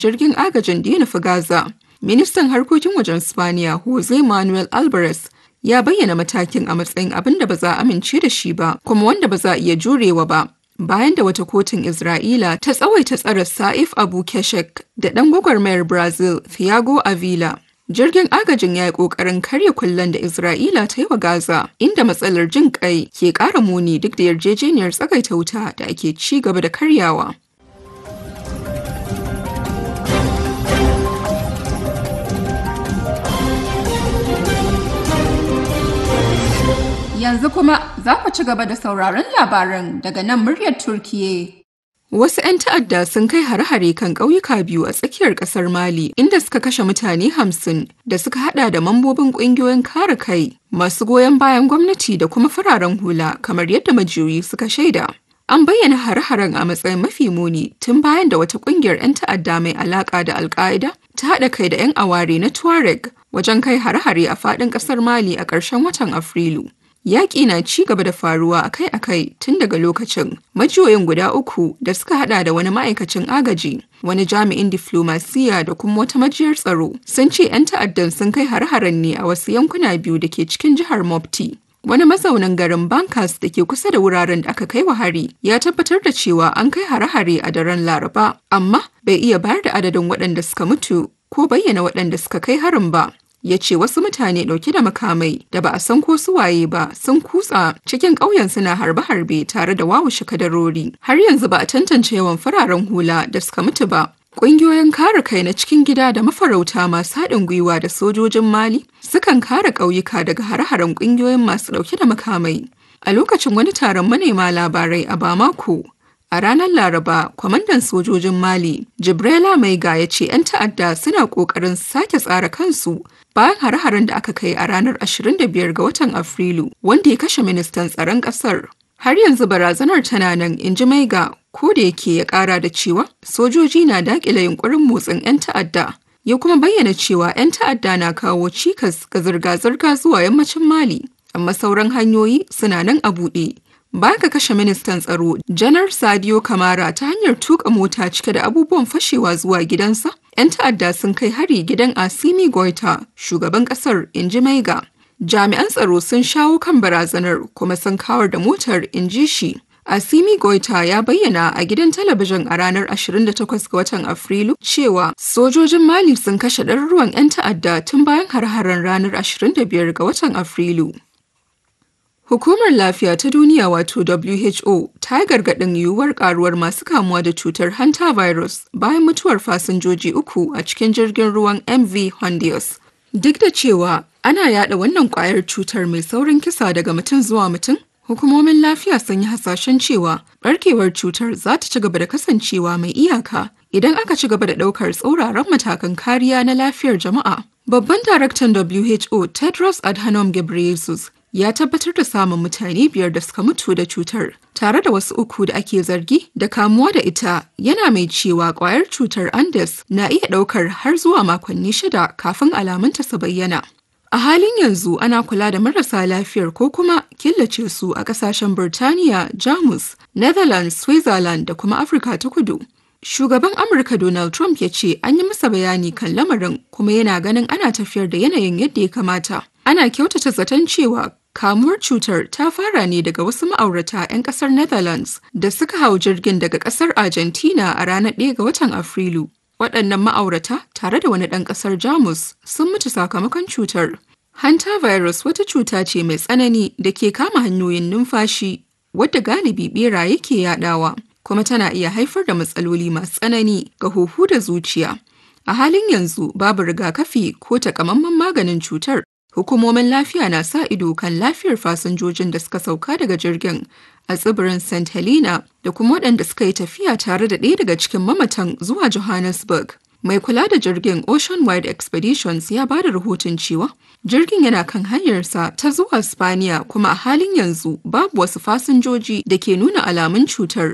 jirgin agajin da ya nufi Gaza. Ministan harkokin wajen Spaniya Jose Manuel Alvarez ya bayyana matakin a matsayin abin da ba za a amince da shi ba, kuma wanda ba za a iya jurewa ba. Bayan da wata kotun Isra'ila ta tsawaita tsare Saif Abu Keshek da ɗan gwagwarmayar Brazil Thiago Avila. Jirgin agajin ya yi ƙoƙarin karya kullen da Isra'ila ta yi wa Gaza, inda matsalar jin ƙai ke ƙara muni duk da yarjejeniyar tsagaita wuta da ake ci gaba da karyawa. Yanzu kuma za ku ci gaba da sauraron labaran daga nan muryar Turkiyya. Wasu 'yan ta'adda sun kai hare-hare kan ƙauyuka biyu a tsakiyar ƙasar Mali, inda suka kashe mutane 50 da suka hada da mambobin ƙungiyoyin kare kai, masu goyon bayan gwamnati da kuma fararen hula, kamar yadda majiyoyi suka shaida. An bayyana hare-haren a matsayin mafi muni tun bayan da wata ƙungiyar 'yan ta'adda mai alaƙa da Al-Qaeda ta haɗa kai da 'yan aware na Tuareg wajen kai hare-hare a faɗin ƙasar Mali a ƙarshen watan Afrilu. Yaƙi na ci gaba da faruwa akai-akai tun daga lokacin. Majiyoyin guda uku da suka hada da wani ma'aikacin agaji, wani jami'in diflomasiya da kuma wata majiyar tsaro sun ce 'yan ta'addan sun kai hare-haren ne a wasu yankuna biyu da ke cikin jihar Mopti. Wani mazaunin garin Bankas da ke kusa da wuraren da aka kai wa hari ya tabbatar da cewa an kai hare-hare a daren Laraba, amma bai iya bayar da adadin waɗanda suka mutu ko bayyana waɗanda suka kai harin ba. Ya ce wasu mutane ɗauke da makamai da ba a san ko su waye ba sun kutsa cikin ƙauyen suna harbe-harbe tare da wawushe kadarori. Har yanzu ba a tantance yawan fararen hula da suka mutu ba. Ƙungiyoyin kare kai na cikin gida da mafarauta masu haɗin gwiwa da sojojin Mali sukan kare ƙauyuka daga hare-haren ƙungiyoyin masu ɗauke da makamai. A lokacin wani taron manema labarai a Bamako, a ranar Laraba, kwamandan sojojin Mali, Jibrila Maiga ya ce 'yan ta'adda suna ƙoƙarin sake tsara kansu bayan hare-haren da aka kai a ranar 25 ga watan Afrilu, wanda ya kashe ministan tsaron ƙasar. Har yanzu barazanar tana nan, in ji Maiga, ko da yake ya ƙara da cewa sojoji na daƙile yunƙurin motsin 'yan ta'adda. Ya kuma bayyana cewa 'yan ta'adda na kawo cikas ga zirga-zirga zuwa yammacin Mali, amma sauran hanyoyi suna nan a buɗe. Ba ka kashe ministan tsaro Janar Sadio Kamara ta hanyar tuka mota cike da abubuwan fashewa zuwa gidansa, 'yan ta'adda sun kai hari gidan Assimi Goïta, shugaban kasar, inji Maiga. Jami'an tsaro sun shawo kan barazanar kuma sun kawar da motar, inji shi. Assimi Goïta ya bayyana a gidan talabijin a ranar 28 ga watan Afrilu cewa sojojin Mali sun kashe ɗaruruwan 'yan ta'adda tun bayan har-haren ranar 25 ga watan Afrilu. Hukumar Lafiya ta Duniya wato WHO ta yi gargaɗin yiwuwar ƙaruwar masu kamuwa da cutar hantavirus bayan mutuwar fasinjoji 3 a cikin jirgin ruwan MV Hondios. Duk da cewa ana yada wannan ƙwayar cutar mai saurin kisa daga mutum zuwa mutum, hukumomin lafiya sun yi hasashen cewa ɓarkewar cutar za ta ci gaba da kasancewa mai iyaka idan aka ci gaba da ɗaukar tsauraran matakan kariya na lafiyar jama'a. Babban daraktan WHO Tedros Adhanom Ghebreyesus ya tabbatar da samun mutane 5 da suka mutu da cutar, tare da wasu 3 da ake zargi da kamuwa da ita, yana mai cewa kwayar cutar Andes na iya ɗaukar har zuwa makonni 6 kafin alamunta su bayyana. A halin yanzu ana kula da marasa lafiyar ko kuma killace su a ƙasashen Birtaniya, Jamus, Netherlands, Switzerland da kuma Afirka ta Kudu. Shugaban Amurka Donald Trump ya ce an yi masa bayani kan lamarin kuma yana ganin ana tafiyar da yanayin yadda ya kamata. Ana kyautata zaton cewa kamuwar cutar ta fara ne daga wasu ma'aurata 'yan kasar Netherlands da suka hau jirgin daga kasar Argentina a ranar 1 ga watan Afrilu. Waɗannan ma'aurata tare da wani ɗan ƙasar Jamus sun mutu sakamakon cutar. Hantavirus wata cuta ce mai tsanani da ke kama hanyoyin numfashi wadda galibi beraye ke yaɗawa, kuma tana iya haifar da matsaloli masu tsanani ga huhu da zuciya. A halin yanzu babu rigakafi ko takamaiman maganin cutar. Hukumomin lafiya na sa ido kan lafiyar fasinjojin da suka sauka daga jirgin a tsibirin St. Helena da kuma waɗanda suka yi tafiya tare da ɗaya daga cikin mamatan zuwa Johannesburg. Mai kula da jirgin Ocean Wide Expeditions ya ba da rahoton cewa jirgin yana kan hanyarsa ta zuwa Spaniya, kuma a halin yanzu babu wasu fasinjoji da ke nuna alamun cutar.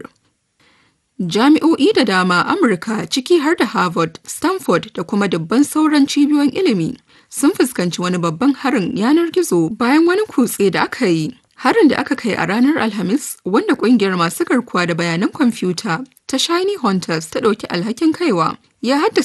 Jami'o'i da dama a Amurka, ciki har da Harvard, Stanford da kuma dubban sauran cibiyoyin ilimi, sun fuskanci wani babban harin yanar gizo bayan wani kutse da aka yi. Harin da aka kai a ranar Alhamis, wanda ƙungiyar masu garkuwa da bayanan kwamfuta ta Shiny Hunters ta ɗauki alhakin kaiwa, ya haddasa